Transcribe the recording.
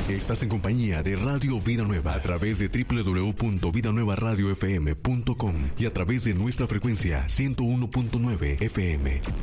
Estás en compañía de Radio Vida Nueva a través de www.vidanuevaradiofm.com y a través de nuestra frecuencia 101.9 FM.